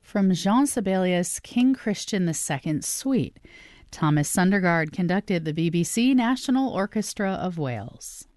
From Jean Sibelius' King Christian II Suite, Thomas Sundergaard conducted the BBC National Orchestra of Wales.